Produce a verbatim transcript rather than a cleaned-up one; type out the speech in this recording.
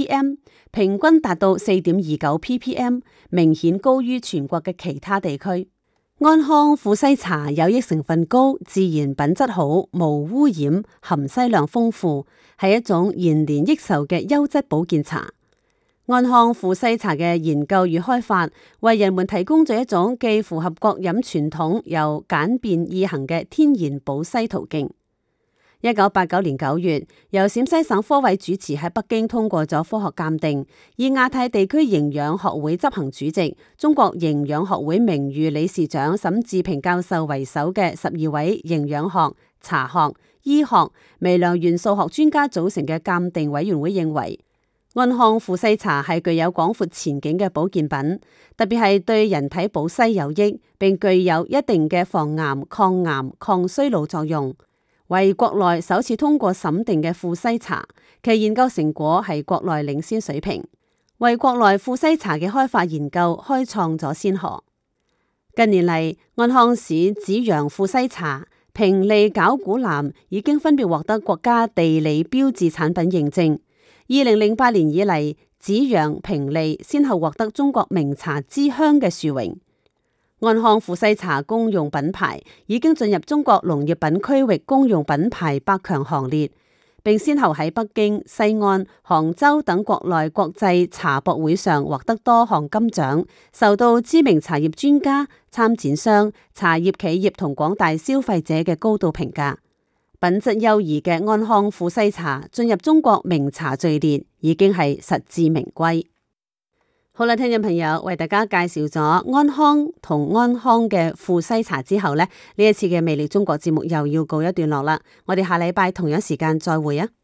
M， 平均達到四點二九 P P M， 明顯高於全國嘅其他地區。安康富西茶有益成分高，自然品質好，無污染，含硒量豐富，係一種延年益壽嘅優質保健茶。安康富西茶嘅研究與開發，為人們提供咗一種既符合國飲傳統又簡便易行嘅天然保硒途徑。一九八九年九月，由陝西省科委主持喺北京通過咗科學鑑定，以亞太地區營養學會執行主席、中國營養學會名譽理事長沈志平教授為首嘅十二位營養學、茶學、醫學、微量元素學專家組成嘅鑑定委員會認為，安康富西茶係具有廣闊前景嘅保健品，特別係對人體保硒有益，並具有一定嘅防癌、抗癌、抗衰老作用。為國內首次通過審定嘅富西茶，其研究成果係國內領先水平，為國內富西茶嘅開發研究開創咗先河。近年嚟，安康市紫陽富西茶、平利皎股藍已經分別獲得國家地理標誌產品認證。二零零八年以嚟，紫陽、平利先後獲得中國名茶之鄉嘅殊榮。安康富西茶公用品牌已經進入中國農業品區域公用品牌百強行列，並先後喺北京、西安、杭州等國內國際茶博會上獲得多項金獎，受到知名茶葉專家、參展商、茶葉企業同廣大消費者嘅高度評價。品質優異嘅安康富西茶進入中國名茶序列，已經係實至名歸。好啦，聽眾朋友，為大家介紹咗安康同安康嘅富西茶之後呢，呢一次嘅魅力中國節目又要告一段落啦。我哋下禮拜同樣時間再會啊！